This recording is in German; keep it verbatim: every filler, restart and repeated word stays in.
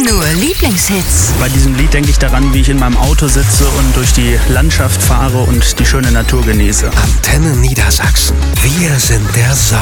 Nur Lieblingshits. Bei diesem Lied denke ich daran, wie ich in meinem Auto sitze und durch die Landschaft fahre und die schöne Natur genieße. Antenne Niedersachsen. Wir sind der Sound.